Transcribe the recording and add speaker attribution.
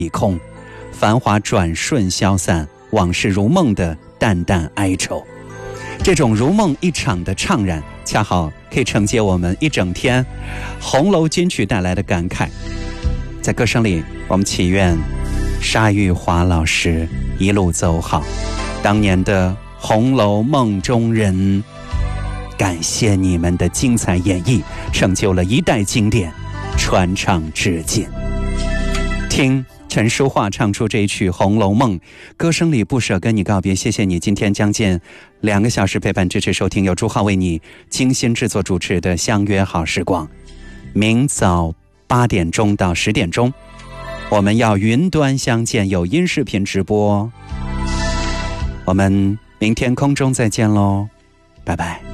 Speaker 1: 已空，繁华转瞬消散，往事如梦的淡淡哀愁。这种如梦一场的怅然，恰好可以承接我们一整天红楼金曲带来的感慨。在歌声里，我们祈愿沙玉华老师一路走好，当年的红楼梦中人，感谢你们的精彩演绎，成就了一代经典，传唱至今。听陈淑桦唱出这一曲《红楼梦》，歌声里不舍跟你告别。谢谢你今天将近2个小时陪伴支持收听由朱浩为你精心制作主持的相约好时光。明早8点钟到10点钟，我们要云端相见，有音视频直播。我们明天空中再见喽，拜拜。